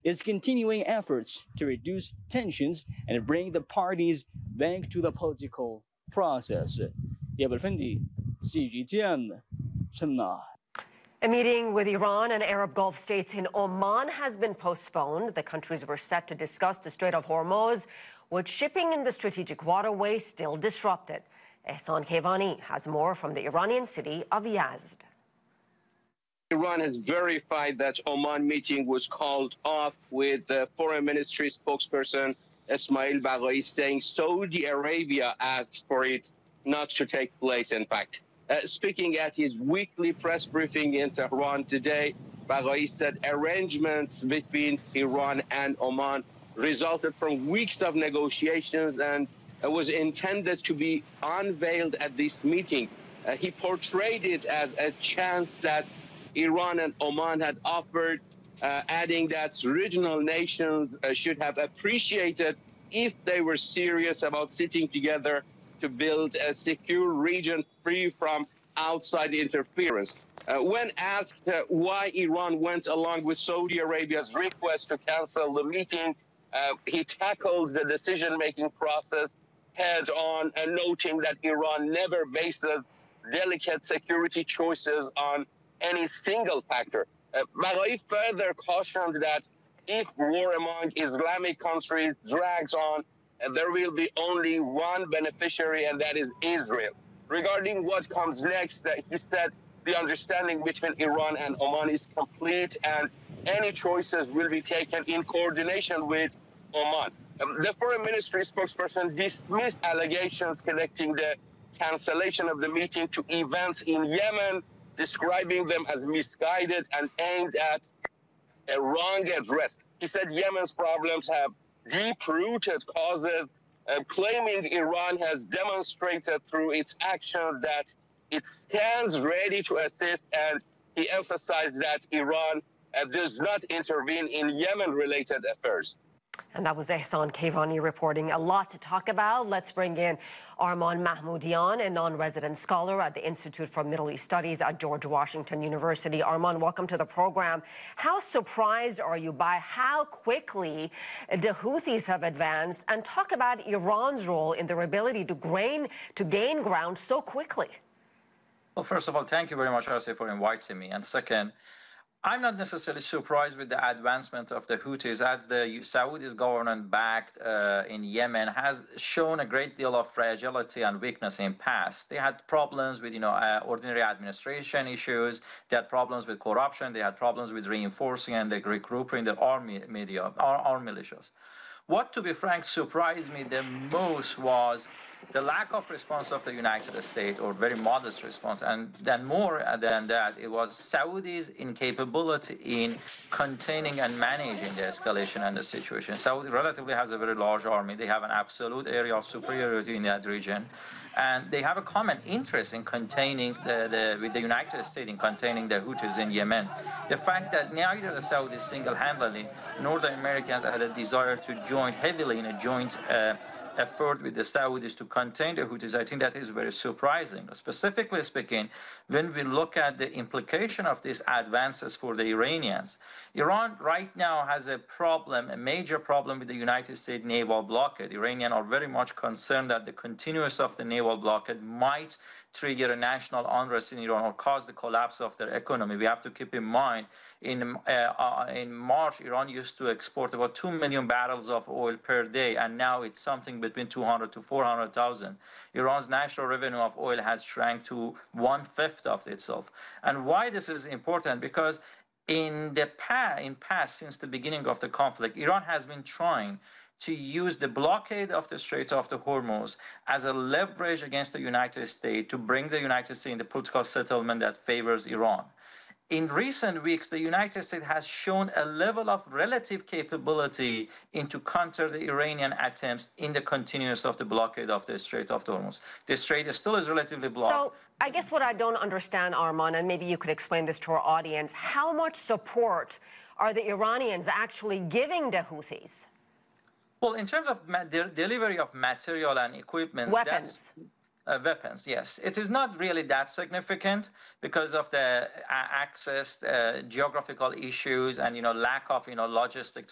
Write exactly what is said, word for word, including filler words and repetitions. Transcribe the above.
its continuing efforts to reduce tensions and bring the parties back to the political process. Yabalfindi, C G T N, Sanaa. A meeting with Iran and Arab Gulf states in Oman has been postponed. The countries were set to discuss the Strait of Hormuz, with shipping in the strategic waterway still disrupted. Ehsan Kevani has more from the Iranian city of Yazd. Iran has verified that Oman meeting was called off, with the foreign ministry spokesperson Ismail Baghai saying Saudi Arabia asked for it not to take place, in fact. Uh, speaking at his weekly press briefing in Tehran today, Baghai said arrangements between Iran and Oman resulted from weeks of negotiations and uh, was intended to be unveiled at this meeting. Uh, he portrayed it as a chance that Iran and Oman had offered, uh, adding that regional nations uh, should have appreciated if they were serious about sitting together to build a secure region free from outside interference. Uh, when asked uh, why Iran went along with Saudi Arabia's request to cancel the meeting, uh, he tackled the decision-making process head-on, and noting that Iran never bases delicate security choices on any single factor. Uh, Baghai further cautioned that if war among Islamic countries drags on, uh, there will be only one beneficiary, and that is Israel. Regarding what comes next, uh, he said the understanding between Iran and Oman is complete, and any choices will be taken in coordination with Oman. Um, the foreign ministry spokesperson dismissed allegations connecting the cancellation of the meeting to events in Yemen, describing them as misguided and aimed at a wrong address. He said Yemen's problems have deep-rooted causes, uh, claiming Iran has demonstrated through its actions that it stands ready to assist, and he emphasized that Iran uh, does not intervene in Yemen-related affairs. And that was Ehsan Kevani reporting. A lot to talk about. Let's bring in Arman Mahmoudian, a non-resident scholar at the Institute for Middle East Studies at George Washington University. Arman, welcome to the program. How surprised are you by how quickly the Houthis have advanced? And talk about Iran's role in their ability to gain, to gain ground so quickly. Well, first of all, thank you very much, Arsi, for inviting me. And second, I'm not necessarily surprised with the advancement of the Houthis, as the Saudi government backed uh, in Yemen has shown a great deal of fragility and weakness in past. They had problems with, you know, uh, ordinary administration issues. They had problems with corruption. They had problems with reinforcing and the regrouping the army media, our, our militias. What, to be frank, surprised me the most was the lack of response of the United States, or very modest response, and then more than that, it was Saudi's incapability in containing and managing the escalation and the situation. Saudi relatively has a very large army. They have an absolute area of superiority in that region, and they have a common interest in containing the, the with the United States in containing the Houthis in Yemen. The fact that neither the Saudis single-handedly nor the Americans had a desire to join heavily in a joint uh, effort with the Saudis to contain the Houthis, I think that is very surprising. Specifically speaking, when we look at the implication of these advances for the Iranians, Iran right now has a problem, a major problem with the United States naval blockade. Iranians are very much concerned that the continuance of the naval blockade might trigger a national unrest in Iran or cause the collapse of their economy. We have to keep in mind, in, uh, uh, in March, Iran used to export about two million barrels of oil per day, and now it's something between two hundred to four hundred thousand. Iran's national revenue of oil has shrank to one-fifth of itself. And why this is important? Because in the past, in past, since the beginning of the conflict, Iran has been trying to use the blockade of the Strait of the Hormuz as a leverage against the United States to bring the United States in the political settlement that favors Iran. In recent weeks, the United States has shown a level of relative capability into counter the Iranian attempts in the continuance of the blockade of the Strait of the Hormuz. The strait still is relatively blocked. So I guess what I don't understand, Arman, and maybe you could explain this to our audience, how much support are the Iranians actually giving the Houthis? Well, in terms of de delivery of material and equipment, weapons. Uh, weapons, yes. It is not really that significant because of the uh, access, uh, geographical issues, and, you know, lack of, you know, logistic